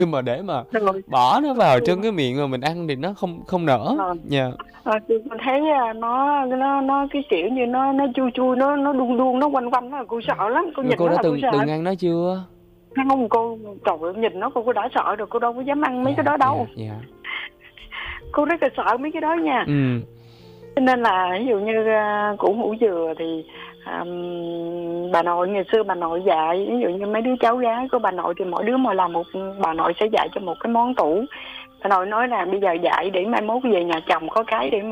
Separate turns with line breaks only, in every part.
Nhưng mà để mà
Rồi
bỏ nó vào
tôi
trong cái miệng mà mình ăn thì nó không không nở
ờ,
nha.
tôi thấy nó cái kiểu như nó chui chui, nó đun đun, nó quanh quanh nó, cô sợ lắm, cô
Rồi
nhìn
cô
nó
đã
là cô
từng
sợ.
từng ăn nó chưa?
Không, cô trời ơi, nhìn nó cô đã sợ rồi, cô đâu có dám ăn mấy cái
Dạ
đó
dạ
đâu.
dạ.
Cô rất là sợ mấy cái đó nha.
Ừ.
Cho nên là ví dụ như củ hủ dừa thì bà nội ngày xưa bà nội dạy, ví dụ như mấy đứa cháu gái của bà nội thì mỗi đứa mỗi làm một, bà nội sẽ dạy cho một cái món tủ. Bà nội nói là bây giờ dạy để mai mốt về nhà chồng có cái để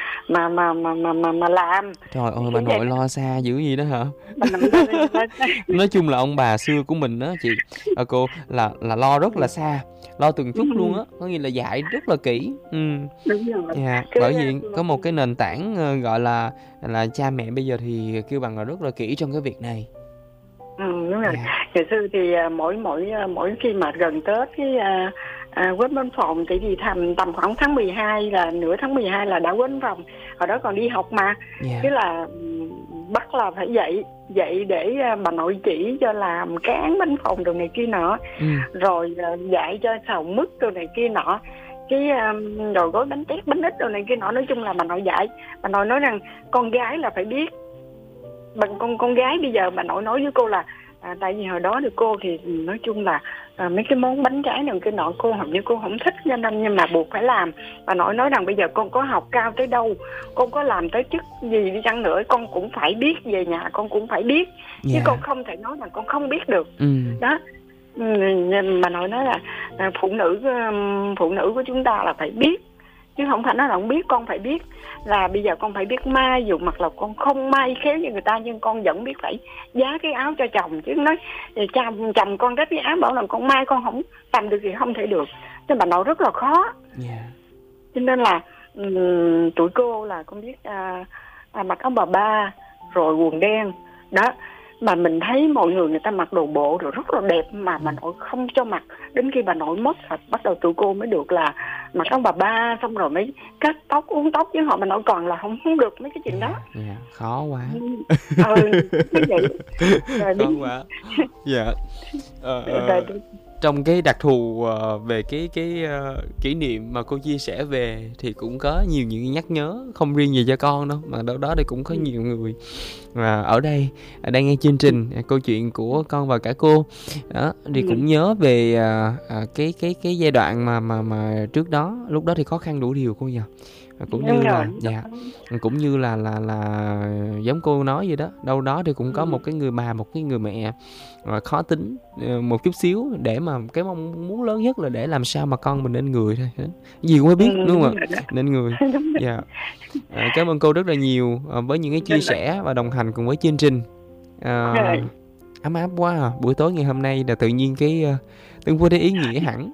mà làm.
Trời ơi, bà
Kiểu vậy
nội
đó.
lo xa dữ gì đó hả?
Bà nội lên.
Nói chung là ông bà xưa của mình á chị, cô là lo rất là xa, lo từng chút luôn á, có nghĩa là dạy rất là kỹ.
Đúng rồi.
Dạ,
Cứ
bởi vì có một cái nền tảng gọi là cha mẹ bây giờ thì kêu bằng là rất là kỹ trong cái việc này.
đúng rồi.
Dạ.
Ngày xưa thì mỗi khi mà gần Tết cái quét bên phòng thì tầm khoảng tháng 12 là nửa tháng 12 là đã quét bên phòng. Hồi đó còn đi học mà,
Dạ.
cái là bắt là phải dậy để bà nội chỉ cho làm cán bánh phòng đồ này kia nọ, rồi dạy cho xào mứt đồ này kia nọ, cái rồi gói bánh tét bánh ít đồ này kia nọ. Nói chung là bà nội dạy. Bà nội nói rằng con gái là phải biết. Bằng con gái bây giờ bà nội nói với cô là tại vì hồi đó thì cô thì nói chung là mấy cái món bánh trái này cái nọ cô hầu như cô không thích, cho nên nhưng mà buộc phải làm. Bà nội nói rằng bây giờ con có học cao tới đâu, con có làm tới chức gì đi chăng nữa, con cũng phải biết, về nhà con cũng phải biết. Chứ con không thể nói là con không biết được. Đó. Bà nội nói là phụ nữ của chúng ta là phải biết, chứ không phải nói là không biết. Con phải biết là bây giờ con phải biết may, dù mặc là con không may khéo như người ta nhưng con vẫn biết phải giá cái áo cho chồng. Chứ nói chồng con rách cái áo bảo là con may con không làm được thì không thể được. Nên bà nội rất là khó. Cho nên là tụi cô là con biết mặc áo bà ba rồi quần đen đó, mà mình thấy mọi người ta mặc đồ bộ rồi rất là đẹp mà bà nội không cho mặc. Đến khi bà nội mất rồi bắt đầu tụi cô mới được là mặc áo bà ba, xong rồi mới cắt tóc uốn tóc, chứ họ bà nội còn là không được mấy cái chuyện đó.
Khó quá.
Như vậy rồi
Khó quá. Dạ. Trong cái đặc thù về cái kỷ niệm mà cô chia sẻ về thì cũng có nhiều những nhắc nhớ, không riêng gì cho con đâu mà đâu đó thì cũng có nhiều người ở đây đang nghe chương trình câu chuyện của con và cả cô đó, thì cũng nhớ về cái giai đoạn mà trước đó, lúc đó thì khó khăn đủ điều cô nhỉ. Cũng như là cũng như là giống cô nói vậy đó, đâu đó thì cũng có một cái người bà, một cái người mẹ khó tính một chút xíu, để mà cái mong muốn lớn nhất là để làm sao mà con mình nên người thôi, gì cũng mới biết đúng không ạ, nên người. Dạ. Cảm ơn cô rất là nhiều với những cái chia sẻ và đồng hành cùng với chương trình. Ấm áp quá à. Buổi tối ngày hôm nay là tự nhiên cái Tấn Phú thấy ý nghĩa hẳn.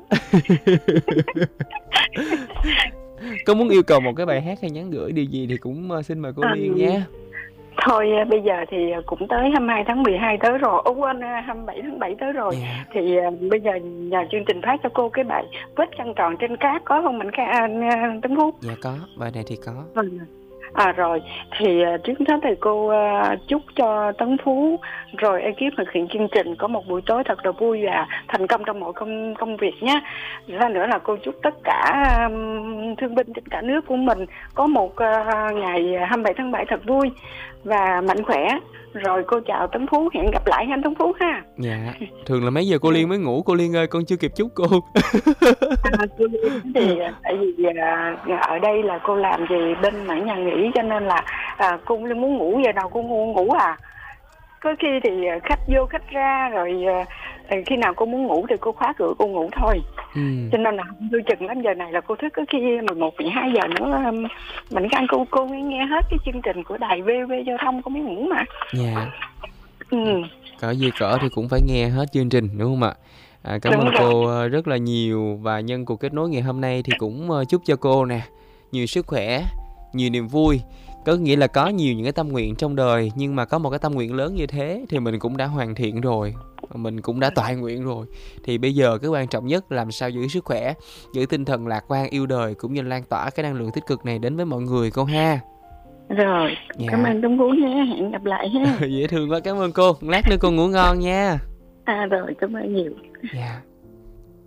Có muốn yêu cầu một cái bài hát hay nhắn gửi điều gì thì cũng xin mời cô Liên nhé.
Thôi bây giờ thì cũng tới 22 tháng 12 tới rồi, quên 27 tháng 7 tới rồi. Thì bây giờ nhờ chương trình phát cho cô cái bài Vết trăng tròn trên cát, có không mình Tấn Phú?
Dạ có, bài này thì có.
Rồi thì trước hết thì cô chúc cho Tấn Phú rồi ekip thực hiện chương trình có một buổi tối thật là vui và thành công trong mọi công việc nhé. Ra nữa là cô chúc tất cả thương binh trên cả nước của mình có một ngày 27 tháng 7 thật vui và mạnh khỏe. Rồi cô chào Tấn Phú, hẹn gặp lại anh Tấn Phú ha.
Dạ, thường là mấy giờ cô Liên mới ngủ? Cô Liên ơi, con chưa kịp chúc cô.
Cô Liên thì tại vì ở đây là cô làm gì bên mảng nhà nghỉ, cho nên là cô Liên muốn ngủ giờ nào cô ngủ à. Có khi thì khách vô khách ra, rồi khi nào cô muốn ngủ thì cô khóa cửa cô ngủ thôi. Cho nên là tôi chừng đến giờ này là cô thức, có khi 11, 12 giờ nữa mình ăn cô mới nghe hết cái chương trình của đài VV Giao thông, cô mới ngủ mà.
Dạ. Cỡ gì cỡ thì cũng phải nghe hết chương trình đúng không ạ? Cảm ơn cô rất là nhiều, và nhân cuộc kết nối ngày hôm nay thì cũng chúc cho cô nè nhiều sức khỏe, nhiều niềm vui. Có nghĩa là có nhiều những cái tâm nguyện trong đời, nhưng mà có một cái tâm nguyện lớn như thế thì mình cũng đã hoàn thiện rồi, mình cũng đã toại nguyện rồi. Thì bây giờ cái quan trọng nhất làm sao giữ sức khỏe, giữ tinh thần lạc quan, yêu đời, cũng như lan tỏa cái năng lượng tích cực này đến với mọi người cô ha.
Rồi, cảm ơn Tấn Phú nhé, hẹn gặp lại ha.
Dễ thương quá, cảm ơn cô. Lát nữa cô ngủ ngon nha.
Rồi, cảm ơn nhiều.
Dạ.